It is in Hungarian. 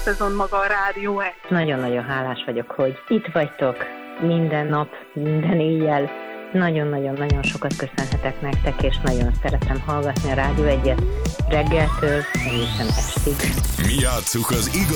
szezon maga a Rádió 1. Nagyon-nagyon hálás vagyok, hogy itt vagytok minden nap, minden éjjel. Nagyon-nagyon-nagyon sokat köszönhetek nektek, és nagyon szeretem hallgatni a Rádió 1-et reggeltől egészen estig. Mi játsszuk az igazi